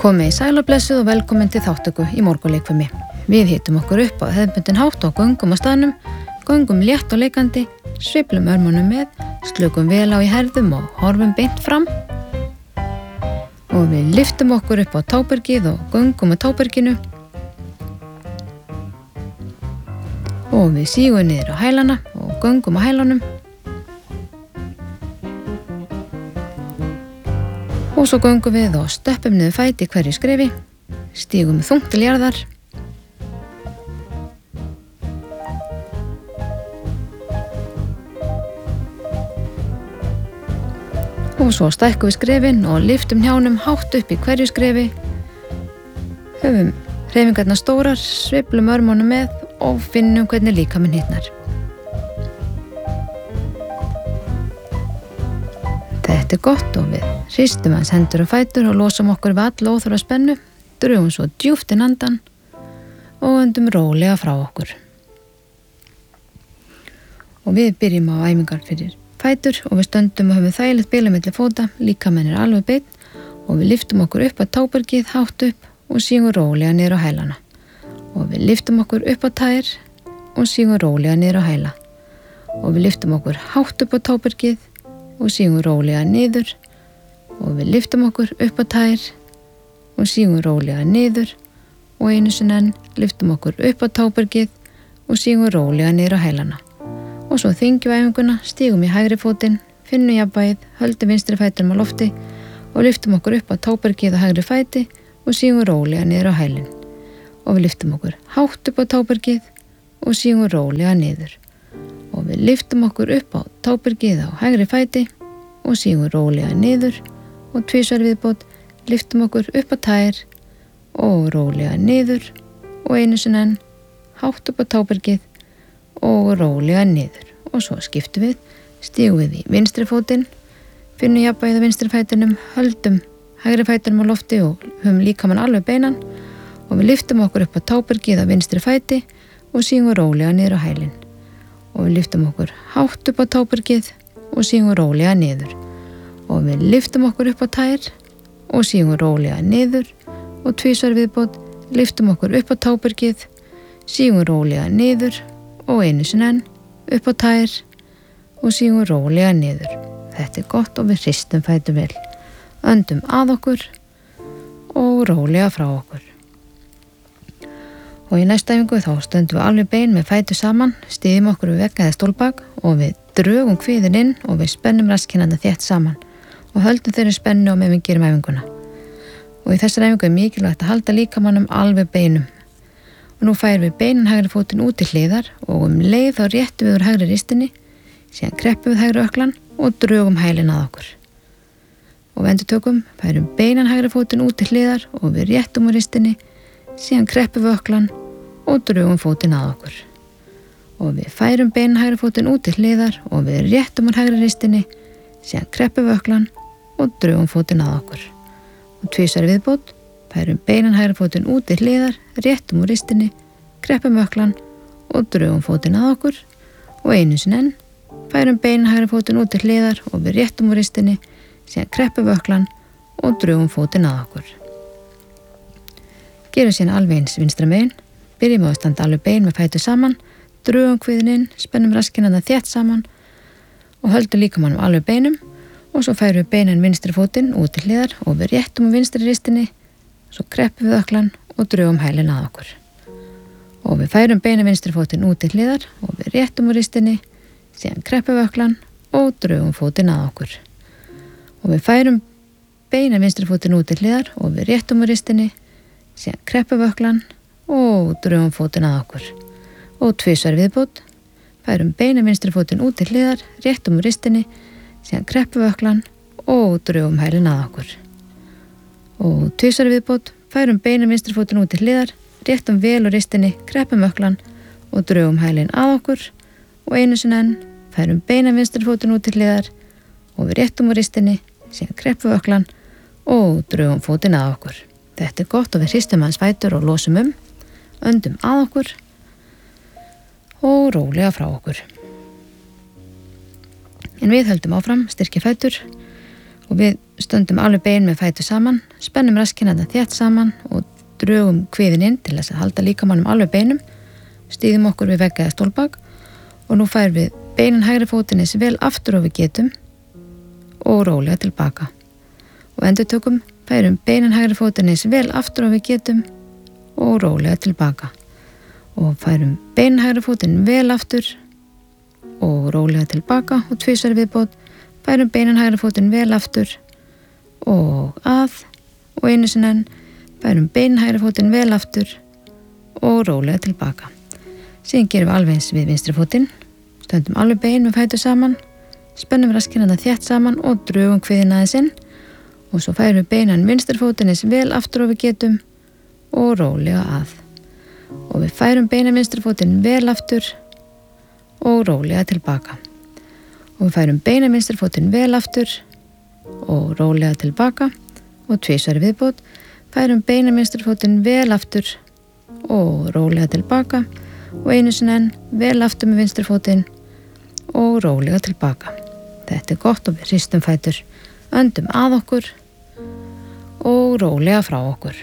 Komið í sæl og blessuð og velkomin til þáttöku í morgunleikfimi. Við hitum okkur upp á hefðbundin hátt og göngum á staðnum, göngum létt og leikandi, sveiflum örmunum með, slökum vel á í herðum og horfum beint fram. Og við lyftum okkur upp á tábergið og göngum á táberginu. Og við sígum niður á hælana og göngum á hælunum. Og svo göngum við og stöppum niður fæti hverju skrefi, stígum þungt til jarðar. Og svo stækkum við skrefin og lyftum hnjánum hátt upp í hverju skrefi. Höfum hreyfingarnar stórar, sveiflum örmunum með og finnum hvernig líkaminn hitnar. Þetta gott og við hristum hans hendur og fætur og losum okkur við alla óþarfa spennu, drögum svo djúpt inn andan og öndum rólega frá okkur. Og við byrjum á æfingar fyrir fætur og við stöndum og höfum þægilegt bilið milli fóta, líkaminn alveg beinn og við lyftum okkur upp á tábergið hátt upp og sígum rólega niður á hælana. Og við lyftum okkur upp á tær og sígum rólega niður á hæla. Og við lyftum okkur hátt upp á tábergið og sígum rólega niður og við lyftum okkur upp á tær og sígum rólega niður og einu sinni enn lyftum okkur upp á tábergið og sígum rólega niður á hælana. Og svo þyngjum æfinguna, stígum í hægri fótinn, finnum jafnvægið, höldum vinstri fætinum á lofti og lyftum okkur upp á tábergið og hægri fæti og sígum rólega niður á hælinn. Og við lyftum okkur hátt upp á tábergið og sígum rólega niður. Og við lyftum okkur upp á tábergið á hægri fæti og sígum rólega niður og tvisvar viðbót lyftum okkur upp á tær og rólega niður og einu sinni enn hátt upp á tábergið og rólega niður. Og svo skiptum við, stígum við í vinstri fótinn, finnum jafnvægið á vinstri fætinum, höldum hægri fætinum á lofti og höfum líkamann alveg beinan og við lyftum okkur upp á tábergið á vinstri fæti og sígum rólega niður á hælinn. Og við lyftum okkur hátt upp á tábergið og sígum rólega niður. Og við lyftum okkur upp á tær og sígum rólega niður og tvisvar viðbót lyftum okkur upp á tábergið, sígum rólega niður og einu sinni enn upp á tær og sígum rólega niður. Þetta gott og við hristum fætur vel. Öndum að okkur og rólega frá okkur. Og í næstu æfingu þá stöndum við alveg bein með fætur saman, stiðjum okkur við vegg eða stólbak og við drögum kviðinn inn og við spennum raskinnarnar þétt saman og höldum þeirri spennu og með við gerum æfinguna. Og í þessari æfingu mikilvægt að halda líkamannum alveg beinum. Og nú færum við beinin hægri fótinn út til hliðar og leið þá réttum við úr hægri ristinni, síðan kreppum við hægri ökklan og drögum hælinn að okkur. Og við endurtökum, færum beinin hægri fótinn út til hliðar og við réttum úr ristinni, síðan kreppum við ökklan og drögum fótinn að okkur. Og við færum beinin hægri fótinn út til hliðar og við réttum úr hægri ristinni, síðan kreppum við ökklan og drögum fótinn að okkur. Og tvisvar viðbót, færum beinin hægri fótinn út til hliðar, réttum úr ristinni, kreppum ökklan og drögum fótinn að okkur. Og einu sinni enn, færum beinin hægri fótinn út til hliðar og við réttum úr ristinni, síðan kreppum ökklan og drögum fótinn að okkur. Gerum síðan alveg eins vinstra megin, byrjum á að standa alveg bein með fætur saman, drögum kviðinn inn, spennum raskinnarnar þétt saman og höldum líkamannum alveg beinum og svo færum við beinin vinstri fótinn út til hliðar og við réttum úr vinstri ristinni, svo kreppum við ökklan og drögum hælinn að okkur. Og við færum beinin vinstri fótinn út til hliðar og við réttum úr ristinni, síðan kreppum við ökklan og drögum fótinn að okkur. Og við færum beinin vinstri fótinn út til hliðar og við réttum úr ristinni, síðan kreppum við ökklan og drögum fótinn að okkur. Og tvisvar viðbót, færum beinin vinstri fótinn út til hliðar, réttum úr ristinni, síðan kreppum við ökklan og drögum hælinn að okkur. Og tvisvar viðbót, færum beinin vinstri fótinn út til hliðar, réttum vel úr ristinni, kreppum ökklan og drögum hælinn að okkur. Og einu sinni enn, færum beinin vinstri fótinn út til hliðar og við réttum úr ristinni, síðan kreppum við ökklan og drögum fótinn að okkur. Þetta gott og við hristum hans fætur og losum öndum að okkur og rólega frá okkur. En við höldum áfram, styrkja fætur og við stöndum alveg bein með fætur saman, spennum raskinnarnar þétt saman og drögum kviðin inn til þess að halda líkamannum alveg beinum, stýðum okkur við vegg eða stólbak og nú færum við beinin hægri fótinn eins vel aftur og við getum og rólega tilbaka. Og endurtökum, færum beinin hægri fótinn eins vel aftur og við getum og rólega tilbaka. Og færum beinin hægri fótinn vel aftur og rólega tilbaka og 2 viðbót, færum beinin hægri fótinn vel aftur og að og einu sinni enn, færum beinin hægri fótinn vel aftur og rólega tilbaka. Síðan gerum við alveg eins við vinstri fótinn, stöndum alveg bein með fætur saman, spennum raskinnarnar þétt saman og drögum kviðinn aðeins inn og svo færum við beinan vinstri fótinn eins vel aftur og við getum og rólega að. Og við færum beinan vinstri fótinn vel aftur og rólega tilbaka. Og við færum beinan vinstri fótinn vel aftur og rólega tilbaka og 2 viðbót, færum beinan vinstri fótinn vel aftur og rólega tilbaka og einu sinni enn vel aftur með vinstri fótinn og rólega tilbaka. Þetta gott og við hristum fætur, öndum að okkur og rólega frá okkur.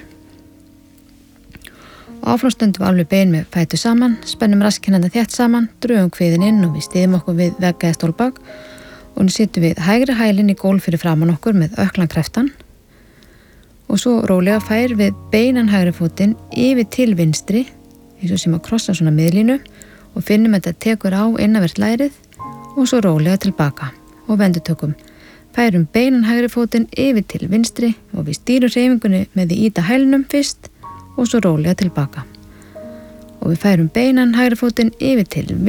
Og áfram stöndum alveg bein með fætur saman, spennum raskinnarnar þétt saman, drögum kviðin inn og við stýðum okkur við vegg eða stólbak og nú sitjum við hægri hælinn í gólf fyrir framan okkur með ökklan kreftan og svo rólega fær við beinan hægri fótinn yfir til vinstri eins og sem að krossa svona miðlínu og finnum að þetta tekur á innanvert lærið og svo rólega tilbaka og endurtökum. Færum beinan hægri fótinn yfir til vinstri og við stýrum hreyfingunni með því ýta hælnum fyrst og svo rólega tilbaka. Og við færum beinan hægri fótinn yfir til